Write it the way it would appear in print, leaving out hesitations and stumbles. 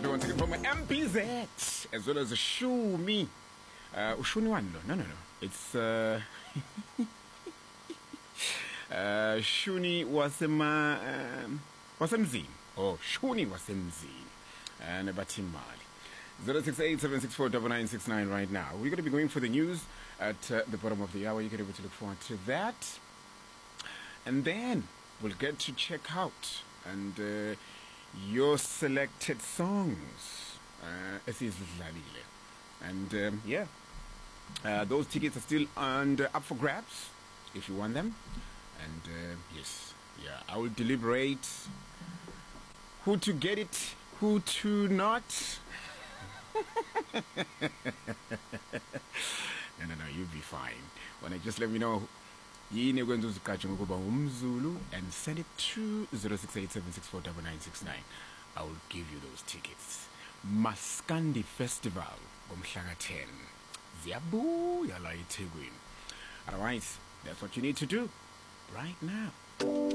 lovely once again from MPZ, as well as Shumi. Ushuni one, no. It's Shuni wasemzini. Oh, Shuni wasemzini. And Batimali. 068-764-9969 right now. We're going to be going for the news at the bottom of the hour. You're going to be able to look forward to that. And then we'll get to check out and your selected songs. And those tickets are still up for grabs if you want them. And I will deliberate who to get it, who to not. No, you'll be fine. When I just let me know yini kwenza uzigqaje ngokuba umZulu and send it to 068-764-9969. I will give you those tickets. Maskandi Festival ngomhla ka-10 ziyabuya la eThekwini. Otherwise, that's what you need to do right now.